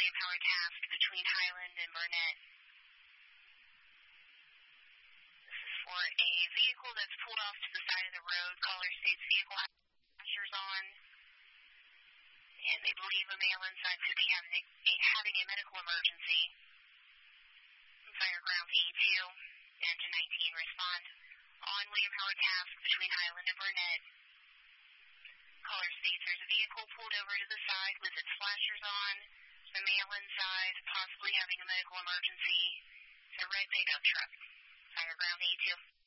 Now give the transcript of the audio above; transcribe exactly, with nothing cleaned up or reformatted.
William Howard Taft between Highland and Burnett. This is for a vehicle that's pulled off to the side of the road. Caller states vehicle has flashers on, and they believe a male inside could be having a, having a medical emergency. Fire ground A two, engine nineteen, respond. On William Howard Taft between Highland and Burnett. Caller states there's a vehicle pulled over to the side with its flashers on. The male inside, possibly having a medical emergency. It's a red pickup truck. Fire ground A two.